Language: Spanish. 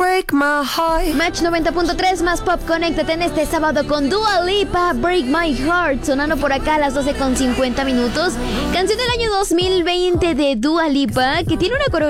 break my heart. Match 90.3 más pop, conéctate en este sábado con Dua Lipa, Break My Heart, sonando por acá a las 12:50. Canción del año 2020 de Dua Lipa, que tiene una coreografía